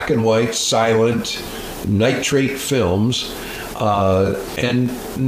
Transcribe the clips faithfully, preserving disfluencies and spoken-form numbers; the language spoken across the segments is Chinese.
and white, silent, nitrate films. Uh, and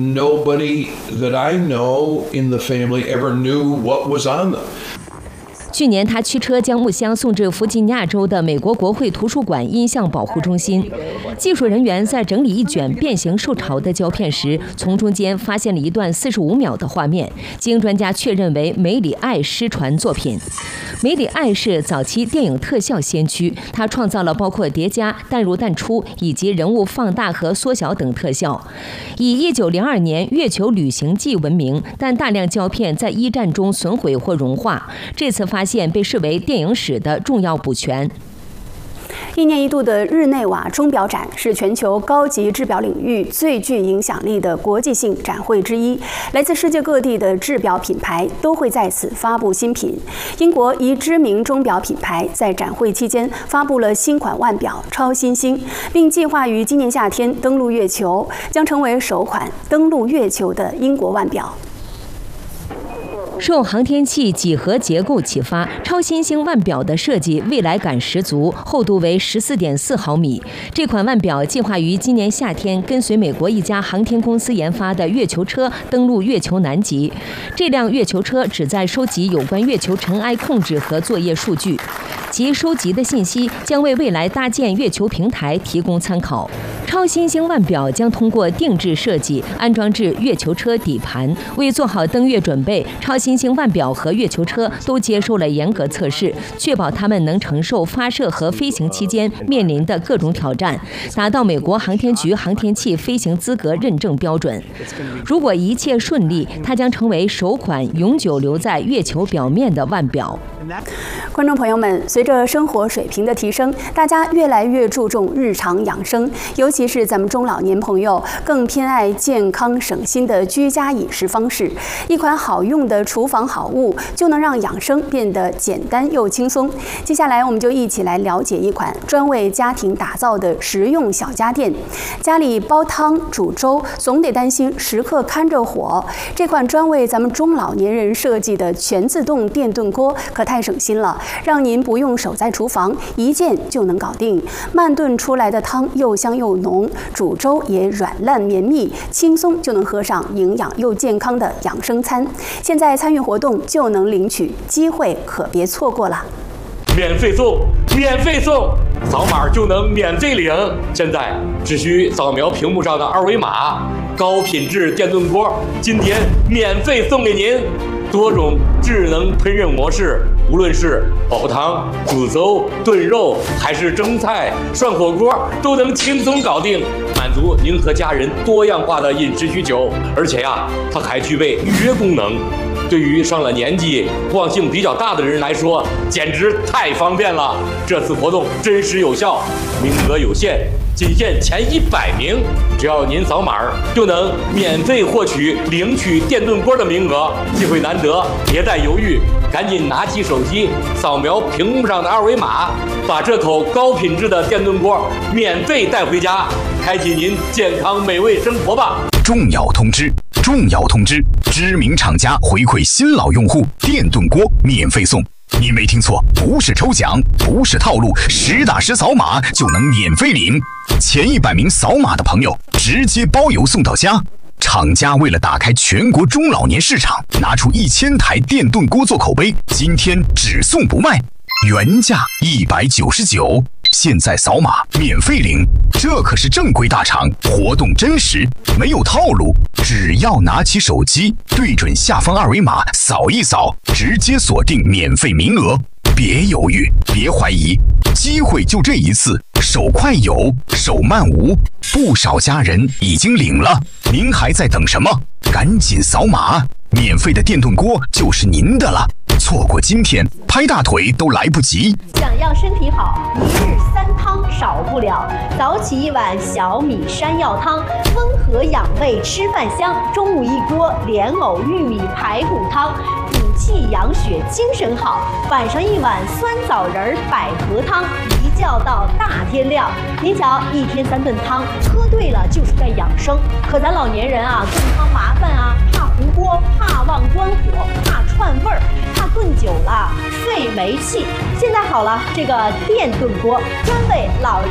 nobody that I know in the family ever knew what was on them. 去年，他驱车将木箱送至弗吉尼亚州的美国国会图书馆音像保护中心。技术人员在整理一卷变形受潮的胶片时，从中间发现了一段四十五秒的画面，经专家确认为梅里爱失传作品。梅里爱是早期电影特效先驱，他创造了包括叠加、淡入淡出以及人物放大和缩小等特效。以一九零二年月球旅行记闻名，但大量胶片在一战中损毁或融化。这次发现被视为电影史的重要补全。 一年一度的日内瓦钟表展是全球高级制表领域最具影响力的国际性展会之一，来自世界各地的制表品牌都会在此发布新品。英国一知名钟表品牌在展会期间发布了新款腕表超新星，并计划于今年夏天登陆月球，将成为首款登陆月球的英国腕表。 受航天器几何结构启发，超新星腕表的设计未来感十足，厚度为 十四点四毫米。这款腕表计划于今年夏天跟随美国一家航天公司研发的月球车登陆月球南极。这辆月球车旨在收集有关月球尘埃控制和作业数据，其收集的信息将为未来搭建月球平台提供参考。超新星腕表将通过定制设计安装至月球车底盘，为做好登月准备，超新星腕表和月球车都接受了严格测试，确保它们能承受发射和飞行期间面临的各种挑战，达到美国航天局航天器飞行资格认证标准。如果一切顺利，它将成为首款永久留在月球表面的腕表。 观众朋友们，随着生活水平的提升，大家越来越注重日常养生，尤其是咱们中老年朋友更偏爱健康省心的居家饮食方式。一款好用的厨房好物就能让养生变得简单又轻松。接下来我们就一起来了解一款专为家庭打造的实用小家电。家里煲汤煮粥总得担心时刻看着火，这款专为咱们中老年人设计的全自动电炖锅可太省心了，让您不用守在厨房，一键就能搞定。慢炖出来的汤又香又浓，煮粥也软烂绵密，轻松就能喝上营养又健康的养生餐。现在参与活动就能领取，机会可别错过了。 免费送，免费送，扫码就能免费领。现在只需扫描屏幕上的二维码，高品质电炖锅今天免费送给您。多种智能烹饪模式，无论是煲汤、煮粥、炖肉，还是蒸菜、涮火锅，都能轻松搞定，满足您和家人多样化的饮食需求。而且呀，它还具备预约功能，对于上了年纪、惯性比较大的人来说，简直太方便了。这次活动真实有效，名额有限，仅限前一百名，只要您扫码就能免费获取领取电炖锅的名额，机会难得，别再犹豫，赶紧拿起手机扫描屏幕上的二维码，把这口高品质的电炖锅免费带回家，开启您健康美味生活吧。 重要通知！重要通知！知名厂家回馈新老用户，电炖锅免费送。你没听错，不是抽奖，不是套路，实打实扫码就能免费领。前一百名扫码的朋友，直接包邮送到家。厂家为了打开全国中老年市场，拿出一千台电炖锅做口碑，今天只送不卖，原价一百九十九，现在扫码免费领。这可是正规大厂，活动真实，没有套路。只要拿起手机，对准下方二维码扫一扫，直接锁定免费名额。别犹豫，别怀疑，机会就这一次，手快有，手慢无。不少家人已经领了，您还在等什么？赶紧扫码，免费的电炖锅就是您的了。错过今天，拍大腿都来不及。 想要身体好，一日三汤少不了。早起一碗小米山药汤，温和养胃，吃饭香。中午一锅莲藕玉米排骨汤，补气养血，精神好。晚上一碗酸枣仁百合汤，一觉到大天亮。您瞧，一天三顿汤，喝对了就是在养生。可咱老年人啊，炖汤麻烦啊，怕糊锅，怕忘关火，怕串味儿，怕炖久了费煤气。现在好了，这个电炖锅专为老